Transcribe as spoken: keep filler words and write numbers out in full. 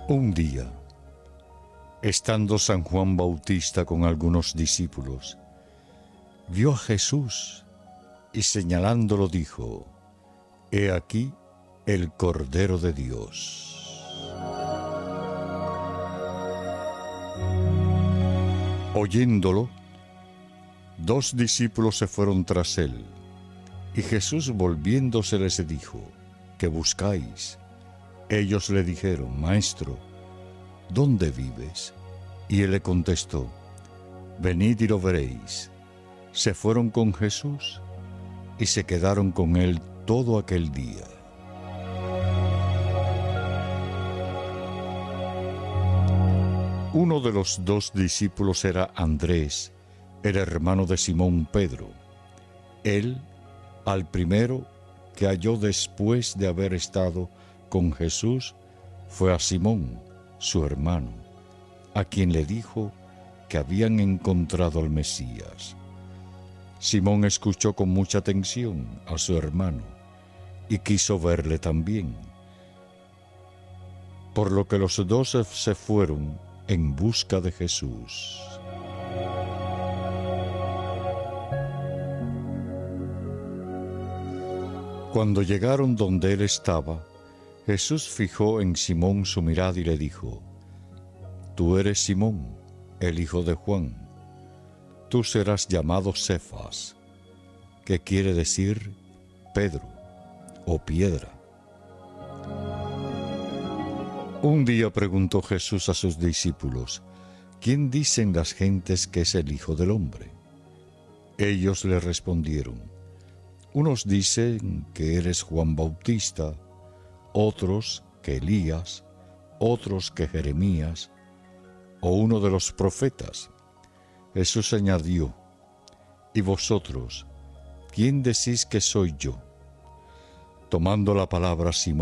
Un día, estando San Juan Bautista con algunos discípulos, vio a Jesús y señalándolo dijo: «He aquí el Cordero de Dios». Oyéndolo, dos discípulos se fueron tras él, y Jesús volviéndose les dijo: «¿Qué buscáis?». Ellos le dijeron: «Maestro, ¿dónde vives?». Y él le contestó: «Venid y lo veréis». Se fueron con Jesús y se quedaron con él todo aquel día. Uno de los dos discípulos era Andrés, el hermano de Simón Pedro. Él, al primero que halló después de haber estado con Jesús, fue a Simón, su hermano, a quien le dijo que habían encontrado al Mesías. Simón escuchó con mucha atención a su hermano y quiso verle también, por lo que los dos se fueron en busca de Jesús. Cuando llegaron donde él estaba, Jesús fijó en Simón su mirada y le dijo: «Tú eres Simón, el hijo de Juan. Tú serás llamado Cefas», que quiere decir Pedro o piedra. Un día preguntó Jesús a sus discípulos: «¿Quién dicen las gentes que es el Hijo del Hombre?». Ellos le respondieron: «Unos dicen que eres Juan Bautista, otros que Elías, otros que Jeremías, o uno de los profetas». Jesús añadió: «¿Y vosotros, quién decís que soy yo?». Tomando la palabra Simón